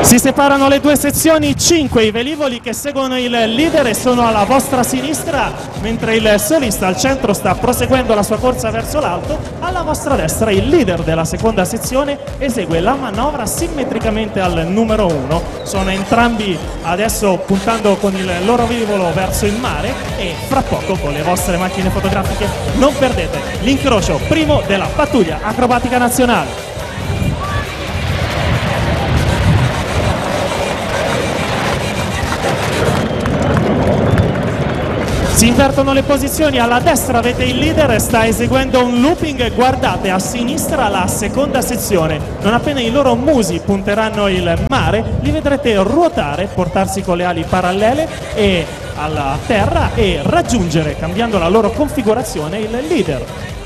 Si separano le due sezioni, 5 i velivoli che seguono il leader e sono alla vostra sinistra, mentre il solista al centro sta proseguendo la sua corsa verso l'alto. Alla vostra destra il leader della seconda sezione esegue la manovra simmetricamente al numero 1. Sono entrambi adesso puntando con il loro velivolo verso il mare e fra poco con le vostre macchine fotografiche non perdete l'incrocio primo della pattuglia acrobatica nazionale. Si invertono le posizioni, alla destra avete il leader, sta eseguendo un looping, guardate a sinistra la seconda sezione. Non appena i loro musi punteranno il mare, li vedrete ruotare, portarsi con le ali parallele e alla terra e raggiungere, cambiando la loro configurazione, il leader.